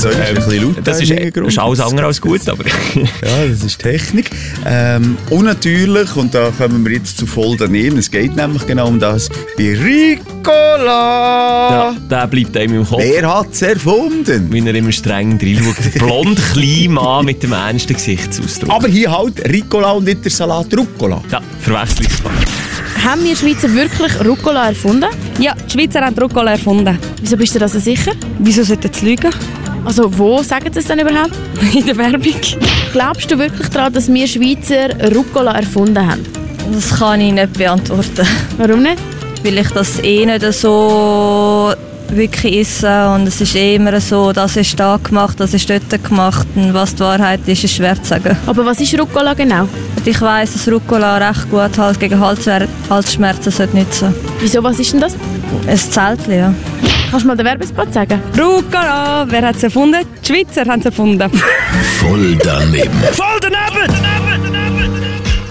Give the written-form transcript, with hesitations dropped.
So, ist ein bisschen laut. Das ist alles andere als gut, aber... Ja, das ist Technik. Und natürlich, und da kommen wir jetzt zu voll daneben, es geht nämlich genau um das, bei Ricola. Ja, der bleibt einem im Kopf. Wer hat es erfunden? Wie er immer streng reinschaut. Blond, klein Mann mit dem ernsten Gesichtsausdruck. Aber hier halt Ricola und nicht der Salat Rucola. Ja, verwechslungsbar. Haben wir Schweizer wirklich Rucola erfunden? Ja, die Schweizer haben Rucola erfunden. Wieso bist du das so sicher? Wieso sollten sie lügen? Also wo sagen sie das denn überhaupt? In der Werbung. Glaubst du wirklich daran, dass wir Schweizer Rucola erfunden haben? Das kann ich nicht beantworten. Warum nicht? Weil ich das nicht so wirklich esse und es ist immer so, das ist da gemacht, das ist dort gemacht und was die Wahrheit ist schwer zu sagen. Aber was ist Rucola genau? Ich weiss, dass Rucola recht gut halt gegen Halsschmerzen nützen sollte. Wieso, was ist denn das? Ein Zeltchen, ja. Kannst du mal den Werbespot sagen? Rucola, wer hat es erfunden? Die Schweizer haben es erfunden. Voll daneben. Voll daneben!